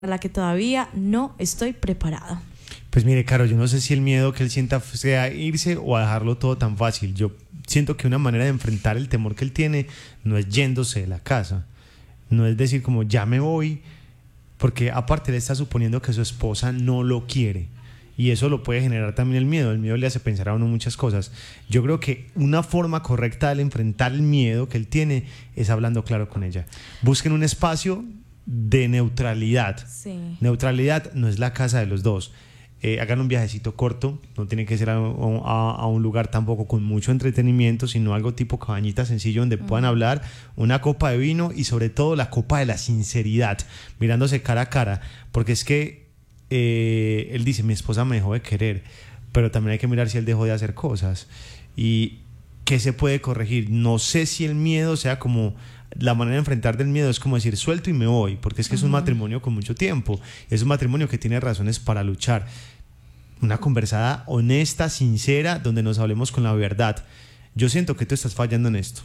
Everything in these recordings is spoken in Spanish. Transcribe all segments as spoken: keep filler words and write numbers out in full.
la que todavía no estoy preparado. Pues mire, Caro, yo no sé si el miedo que él sienta sea irse o a dejarlo todo tan fácil. Yo siento que una manera de enfrentar el temor que él tiene no es yéndose de la casa, no es decir como ya me voy, porque aparte él está suponiendo que su esposa no lo quiere y eso lo puede generar también el miedo. El miedo le hace pensar a uno muchas cosas. Yo creo que una forma correcta de enfrentar el miedo que él tiene es hablando claro con ella. Busquen un espacio de neutralidad. Sí. Neutralidad no es la casa de los dos. Eh, hagan un viajecito corto, no tiene que ser a, a, a un lugar tampoco con mucho entretenimiento, sino algo tipo cabañita sencillo donde uh-huh. puedan hablar, una copa de vino y sobre todo la copa de la sinceridad, mirándose cara a cara, porque es que eh, él dice, mi esposa me dejó de querer, pero también hay que mirar si él dejó de hacer cosas y qué se puede corregir. No sé si el miedo sea como... La manera de enfrentar del miedo es como decir suelto y me voy, porque es que uh-huh. es un matrimonio con mucho tiempo, es un matrimonio que tiene razones para luchar. Una conversada honesta, sincera, donde nos hablemos con la verdad. Yo siento que tú estás fallando en esto.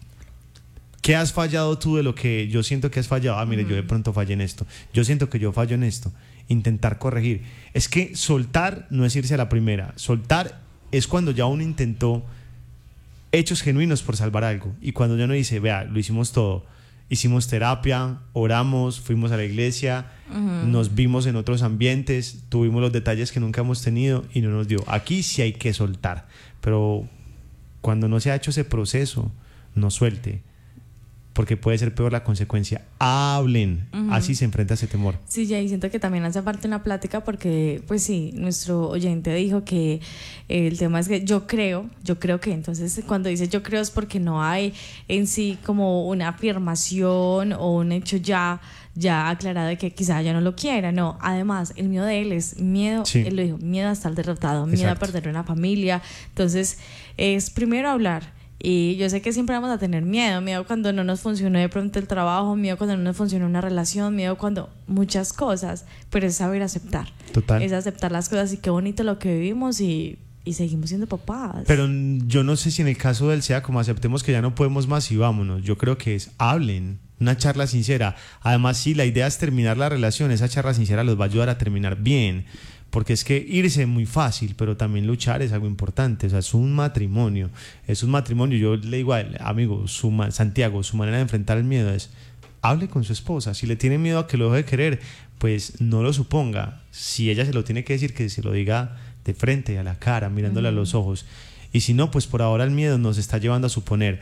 ¿Qué has fallado tú de lo que yo siento que has fallado? Ah, mire, uh-huh. yo de pronto fallé en esto. Yo siento que yo fallo en esto. Intentar corregir. Es que soltar no es irse a la primera. Soltar es cuando ya uno intentó hechos genuinos por salvar algo. Y cuando ya uno dice, vea, lo hicimos todo. Hicimos terapia, oramos, fuimos a la iglesia, uh-huh. nos vimos en otros ambientes, tuvimos los detalles que nunca hemos tenido y no nos dio. Aquí sí hay que soltar. Pero cuando no se ha hecho ese proceso, no suelte. Porque puede ser peor la consecuencia. Hablen. Uh-huh. Así se enfrenta ese temor. Sí, ya, y siento que también hace falta una plática porque, pues sí, nuestro oyente dijo que eh, el tema es que yo creo, yo creo que entonces cuando dice yo creo es porque no hay en sí como una afirmación o un hecho ya, ya aclarado de que quizá ya no lo quiera. No, además, el miedo de él es miedo, sí. él lo dijo, miedo a estar derrotado, miedo Exacto. a perder una familia. Entonces, es primero hablar. Y yo sé que siempre vamos a tener miedo, miedo cuando no nos funcionó de pronto el trabajo, miedo cuando no nos funcionó una relación, miedo cuando muchas cosas, pero es saber aceptar. Total. Es aceptar las cosas y qué bonito lo que vivimos y, y seguimos siendo papás. Pero yo no sé si en el caso de él sea como aceptemos que ya no podemos más y vámonos. Yo creo que es hablen, una charla sincera. Además, sí, la idea es terminar la relación, esa charla sincera los va a ayudar a terminar bien. Porque es que irse es muy fácil, pero también luchar es algo importante. O sea, es un matrimonio. Es un matrimonio. Yo le digo a él, amigo, su ma- Santiago, su manera de enfrentar el miedo es hable con su esposa. Si le tiene miedo a que lo deje de querer, pues no lo suponga. Si ella se lo tiene que decir, que se lo diga de frente, a la cara, mirándole uh-huh. a los ojos. Y si no, pues por ahora el miedo nos está llevando a suponer.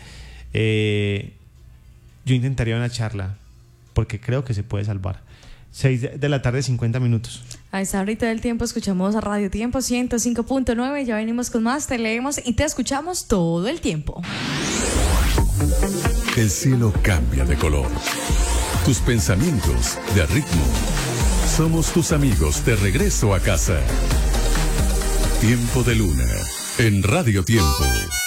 Eh, yo intentaría una charla, porque creo que se puede salvar. seis de la tarde, cincuenta minutos. A esta horita del tiempo escuchamos a Radio Tiempo ciento cinco punto nueve. Ya venimos con más, te leemos y te escuchamos todo el tiempo. El cielo cambia de color. Tus pensamientos de ritmo. Somos tus amigos de regreso a casa. Tiempo de Luna en Radio Tiempo.